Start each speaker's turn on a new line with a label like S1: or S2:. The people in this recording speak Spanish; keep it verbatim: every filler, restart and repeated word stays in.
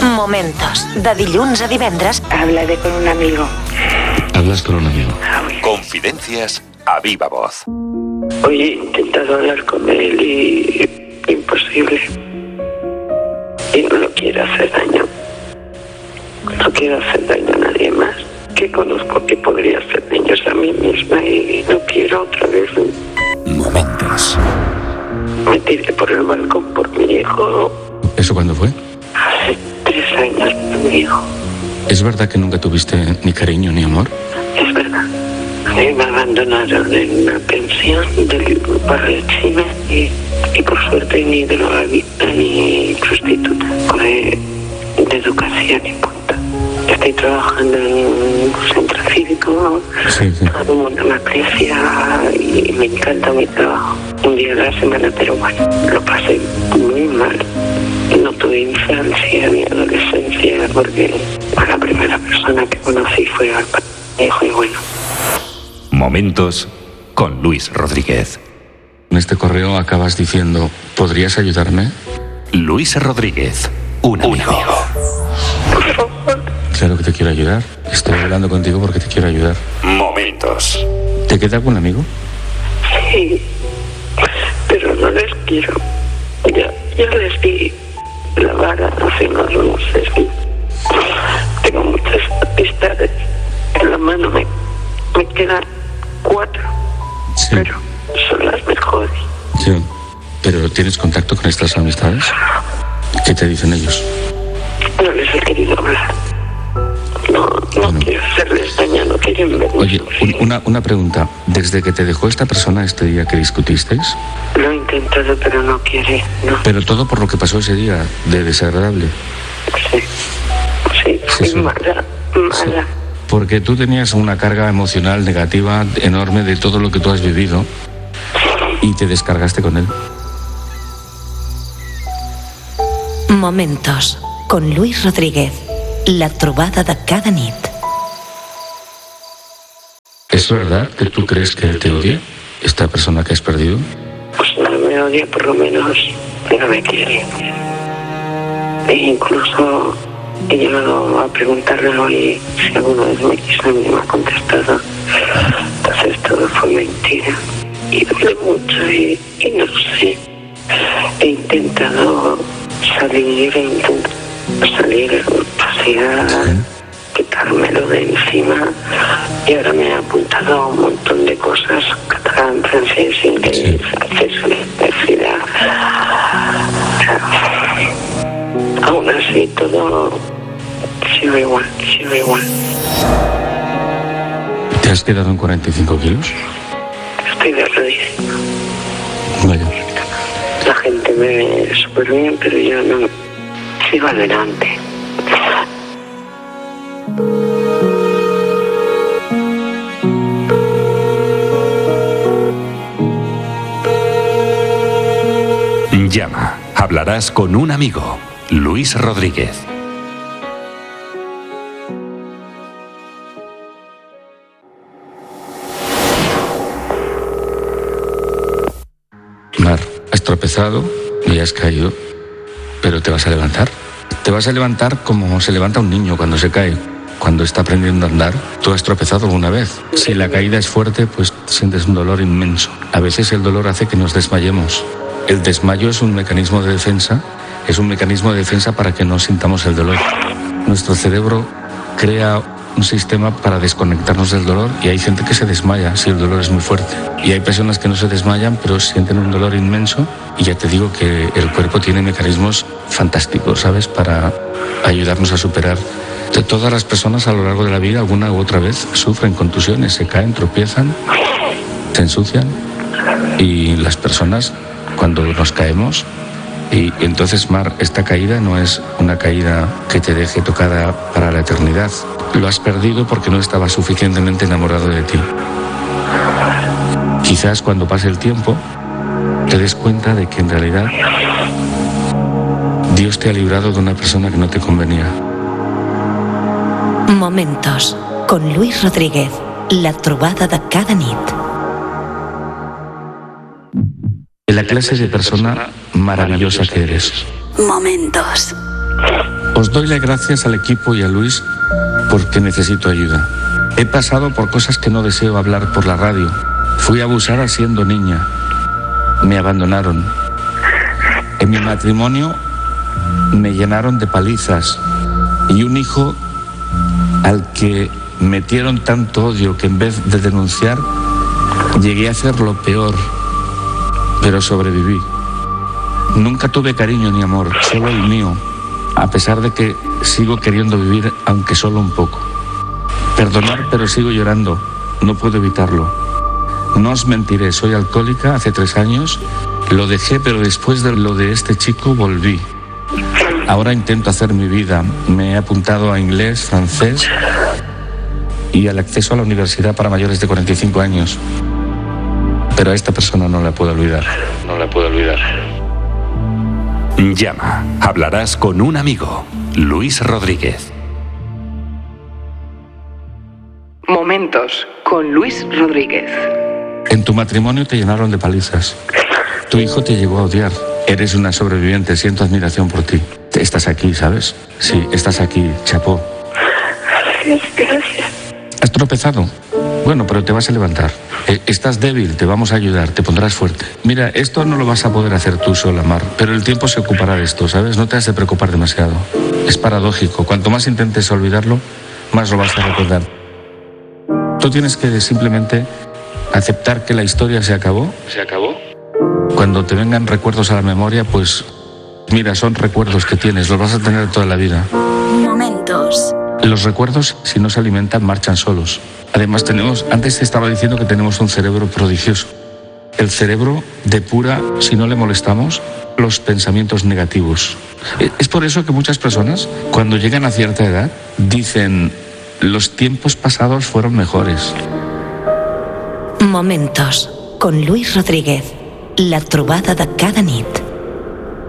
S1: Momentos, de dilluns a divendres.
S2: Hablaré con un amigo.
S3: Hablas con un amigo.
S4: Confidencias a viva voz.
S2: Hoy he intentado hablar con él y... imposible. Y no lo quiero hacer daño. No quiero hacer daño a nadie más. Que conozco que podría hacer daños a mí misma y no quiero otra vez.
S4: Momentos.
S2: Me tiré por el balcón por mi hijo.
S3: ¿Eso cuándo fue?
S2: Hace tres años por mi hijo.
S3: ¿Es verdad que nunca tuviste ni cariño ni amor?
S2: Es verdad. A mí me abandonaron en una pensión del barrio chino y, y por suerte ni drogadicta ni prostituta. Fue de educación y punto. Estoy trabajando en un centro cívico,
S3: Sí, sí.
S2: todo el mundo me aprecia y me encanta mi trabajo. Un día a la semana, pero bueno, lo pasé muy mal. No tuve infancia ni adolescencia porque la primera persona que conocí fue al hijo y bueno.
S4: Momentos con Luis Rodríguez.
S3: En este correo acabas diciendo, ¿podrías ayudarme?
S4: Luis Rodríguez, un amigo.
S2: Por favor.
S3: Claro que te quiero ayudar. Estoy hablando contigo porque te quiero ayudar.
S4: Momentos.
S3: ¿Te queda algún amigo?
S2: Sí, pero no les quiero. Ya, ya les di la vara hace unos meses. Tengo muchas amistades. En la mano me, me quedan cuatro,
S3: Sí.
S2: pero son las mejores.
S3: Sí. ¿Pero tienes contacto con estas amistades? ¿Qué te dicen ellos?
S2: No les he querido hablar. No, no
S3: Bueno.
S2: quiero hacerles daño, no quieren ver.
S3: Oye, un- una, una pregunta. ¿Desde que te dejó esta persona este día que discutisteis?
S2: Lo he intentado, pero no quiere. No.
S3: Pero todo por lo que pasó ese día, de desagradable.
S2: Sí, sí,
S3: Sí,
S2: fui
S3: sí.
S2: mala, mala.
S3: Porque tú tenías una carga emocional negativa enorme de todo lo que tú has vivido y te descargaste con él.
S1: Momentos, con Luis Rodríguez. La trobada de cada nit.
S3: ¿Es verdad que tú crees que te odia esta persona que has perdido?
S2: Pues no me odia, por lo menos no me quiere. E incluso he llegado a preguntarle hoy si alguna vez me quiso y me ha contestado. Entonces todo fue mentira. Y duele mucho y, y no sé. He intentado salir, he intentado salir, pasear, quitármelo de encima. Y ahora me ha apuntado a un montón de cosas, catalán, francés, inglés, acceso a la universidad. Aún así todo sigo igual, sigo igual.
S3: ¿Te has quedado en cuarenta y cinco kilos?
S2: Estoy de rodillas.
S3: Vaya.
S2: La gente me ve súper bien, pero yo no. Sigo adelante.
S4: Llama. Hablarás con un amigo. Luis Rodríguez.
S3: Mar, has tropezado y has caído, pero te vas a levantar. Te vas a levantar como se levanta un niño cuando se cae. Cuando está aprendiendo a andar, tú has tropezado alguna vez. Si la caída es fuerte, pues sientes un dolor inmenso. A veces el dolor hace que nos desmayemos. El desmayo es un mecanismo de defensa, es un mecanismo de defensa para que no sintamos el dolor. Nuestro cerebro crea un sistema para desconectarnos del dolor y hay gente que se desmaya si el dolor es muy fuerte. Y hay personas que no se desmayan, pero sienten un dolor inmenso y ya te digo que el cuerpo tiene mecanismos fantásticos, ¿sabes?, para ayudarnos a superar. De todas las personas a lo largo de la vida, alguna u otra vez, sufren contusiones, se caen, tropiezan, se ensucian. Y las personas, cuando nos caemos, y entonces, Mar, esta caída no es una caída que te deje tocada para la eternidad. Lo has perdido porque no estabas suficientemente enamorado de ti. Quizás cuando pase el tiempo te des cuenta de que en realidad Dios te ha librado de una persona que no te convenía.
S1: Momentos, con Luis Rodríguez. La trobada de cada nit.
S3: La clase de persona maravillosa que eres.
S1: Momentos.
S3: Os doy las gracias al equipo y a Luis porque necesito ayuda. He pasado por cosas que no deseo hablar por la radio. Fui abusada siendo niña. Me abandonaron. En mi matrimonio me llenaron de palizas y un hijo al que metieron tanto odio que en vez de denunciar llegué a hacer lo peor, pero sobreviví. Nunca tuve cariño ni amor, solo el mío, a pesar de que sigo queriendo vivir, aunque solo un poco. Perdonar, pero sigo llorando, no puedo evitarlo. No os mentiré, soy alcohólica hace tres años, lo dejé, pero después de lo de este chico volví. Ahora intento hacer mi vida, me he apuntado a inglés, francés y al acceso a la universidad para mayores de cuarenta y cinco años. Pero a esta persona no la puedo olvidar, no la puedo olvidar.
S4: Llama, hablarás con un amigo, Luis Rodríguez.
S5: Momentos con Luis Rodríguez.
S3: En tu matrimonio te llenaron de palizas. Tu hijo te llegó a odiar. Eres una sobreviviente, siento admiración por ti. Estás aquí, ¿sabes? Sí, estás aquí, chapó.
S2: Gracias, gracias.
S3: ¿Has tropezado? Bueno, pero te vas a levantar. Eh, estás débil, te vamos a ayudar, te pondrás fuerte. Mira, esto no lo vas a poder hacer tú sola, Mar, pero el tiempo se ocupará de esto, ¿sabes? No te has de preocupar demasiado. Es paradójico. Cuanto más intentes olvidarlo, más lo vas a recordar. Tú tienes que simplemente aceptar que la historia se acabó. ¿Se acabó? Cuando te vengan recuerdos a la memoria, pues mira, son recuerdos que tienes, los vas a tener toda la vida.
S1: Momentos.
S3: Los recuerdos, si no se alimentan, marchan solos. Además tenemos, antes te estaba diciendo que tenemos un cerebro prodigioso. El cerebro depura, si no le molestamos, los pensamientos negativos. Es por eso que muchas personas, cuando llegan a cierta edad, dicen, los tiempos pasados fueron mejores.
S1: Momentos con Luis Rodríguez. La trobada de cada nit.